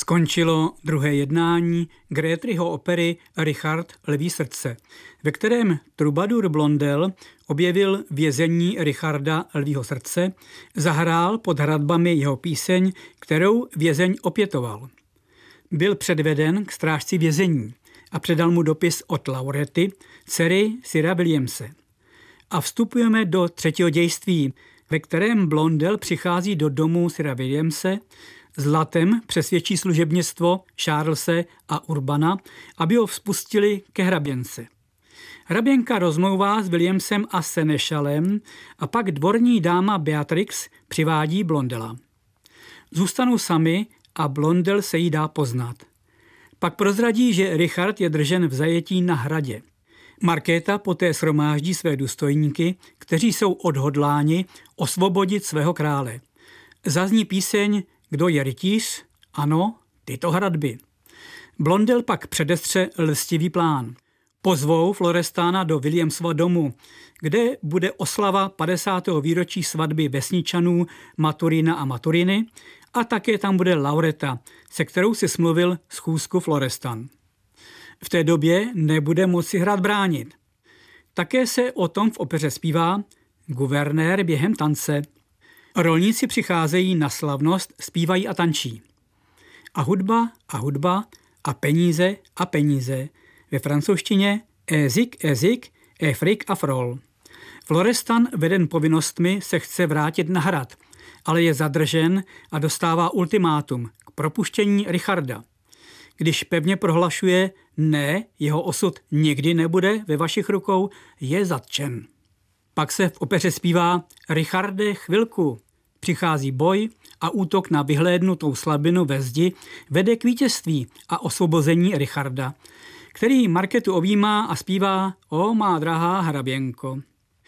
Skončilo druhé jednání Grétryho opery Richard Lví srdce, ve kterém trubadur Blondel objevil vězení Richarda Lvího srdce, zahrál pod hradbami jeho píseň, kterou vězeň opětoval. Byl předveden k strážci vězení a předal mu dopis od Laurety, dcery Sira Williamse. A vstupujeme do třetího dějství, ve kterém Blondel přichází do domu Sira Williamse, zlatem přesvědčí služebnictvo Charlese a Urbana, aby ho vzpustili ke hraběnce. Hraběnka rozmlouvá s Williamsem a Senešalem a pak dvorní dáma Beatrix přivádí Blondela. Zůstanou sami a Blondel se jí dá poznat. Pak prozradí, že Richard je držen v zajetí na hradě. Markéta poté shromáždí své důstojníky, kteří jsou odhodláni osvobodit svého krále. Zazní píseň Kdo je rytíř? Ano, tyto hradby. Blondel pak předestře lstivý plán. Pozvou Florestána do Williamsova domu, kde bude oslava 50. výročí svatby vesničanů Maturina a Maturiny a také tam bude Laureta, se kterou si smluvil schůzku Florestan. V té době nebude moci hrát bránit. Také se o tom v opeře zpívá guvernér během tance. Rolníci přicházejí na slavnost, zpívají a tančí. A hudba a peníze a peníze. Ve francouzštině ezik, efrik a frol. Florestan, veden povinnostmi, se chce vrátit na hrad, ale je zadržen a dostává ultimátum k propuštění Richarda. Když pevně prohlašuje ne, jeho osud nikdy nebude ve vašich rukou, je zatčen. Pak se v opeře zpívá Richarde, chvilku. Přichází boj a útok na vyhlédnutou slabinu ve zdi vede k vítězství a osvobození Richarda, který Markétu objímá a zpívá O má drahá hraběnko.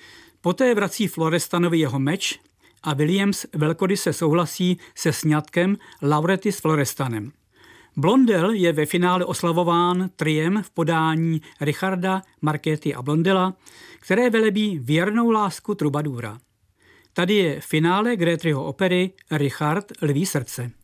Poté vrací Florestanovi jeho meč a Williams velkoryse souhlasí se sňatkem Laurety s Florestanem. Blondel je ve finále oslavován triem v podání Richarda, Markéty a Blondela, které velebí věrnou lásku trubadůra. Tady je finále Grétryho opery Richard Lví srdce.